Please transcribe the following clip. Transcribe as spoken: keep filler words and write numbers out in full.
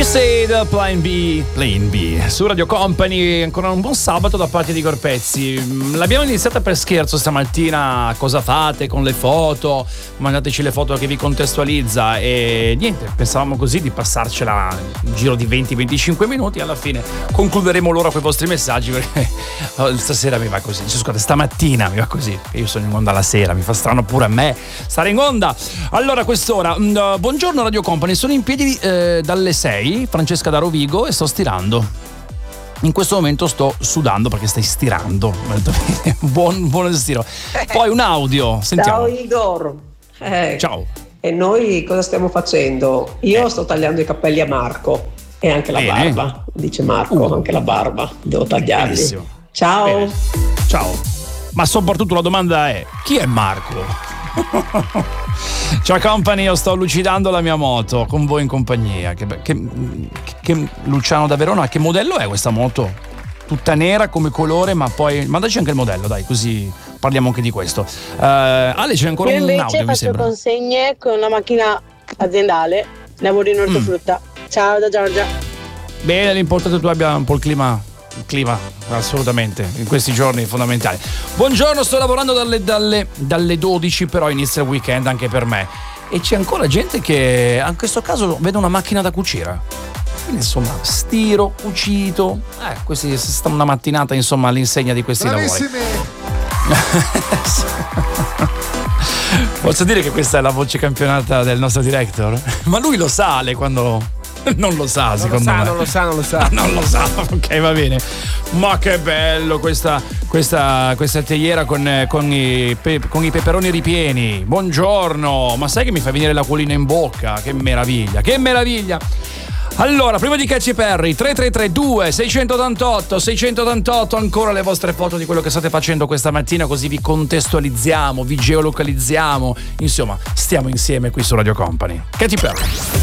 G-Sade, Plan B, Plan B, su Radio Company. Ancora un buon sabato da parte di Corpezzi. L'abbiamo iniziata per scherzo stamattina. Cosa fate con le foto? Mandateci le foto che vi contestualizza. E niente, pensavamo così di passarcela in giro di venti venticinque minuti. Alla fine concluderemo l'ora con i vostri messaggi, perché stasera mi va così. Scusate, stamattina mi va così. Io sono in onda la sera, mi fa strano pure a me stare in onda. Allora, quest'ora, uh, buongiorno Radio Company. Sono in piedi eh, dalle sei, Francesca da Rovigo, e sto stirando. In questo momento sto sudando perché stai stirando. Buon, buon stiro. Poi un audio, sentiamo. Ciao Igor. Eh, Ciao. E noi cosa stiamo facendo? Io eh. sto tagliando i capelli a Marco e anche la Bene. barba, dice Marco, Uh. anche la barba, devo tagliarli. Benissimo. Ciao. Bene. Ciao. Ma soprattutto la domanda è: chi è Marco? Ciao Company, io sto lucidando la mia moto con voi in compagnia. Che, che, che Luciano da Verona, che modello è questa moto? Tutta nera come colore, ma poi mandaci anche il modello, dai, così parliamo anche di questo. Uh, Ale, c'è ancora Io un invece audio, mi faccio sembra. consegne con la macchina aziendale, lavoro in ortofrutta. Mm. Ciao da Giorgia. Bene, l'importante è che tu abbia un po' il clima. Il clima, assolutamente, in questi giorni è fondamentale. Buongiorno, sto lavorando dalle, dalle, dalle dodici, però inizia il weekend anche per me. E c'è ancora gente che, in questo caso, vede una macchina da cucire. Quindi insomma, stiro, cucito. Eh, questi sta una mattinata, insomma, all'insegna di questi Bravissimi. lavori. Posso dire che questa è la voce campionata del nostro director? Ma lui lo sa, Ale, quando... Non lo sa, Non secondo lo sa, me. non lo sa, non lo sa. Ah, non lo sa, ok, va bene. Ma che bello questa, questa, questa teiera con, con, i pe, con i peperoni ripieni. Buongiorno, ma sai che mi fa venire l'acquolina in bocca? Che meraviglia, che meraviglia. Allora, prima di Katy Perry, tre tre tre due sei otto otto sei otto otto, ancora le vostre foto di quello che state facendo questa mattina, così vi contestualizziamo, vi geolocalizziamo. Insomma, stiamo insieme qui su Radio Company. Katy Perry.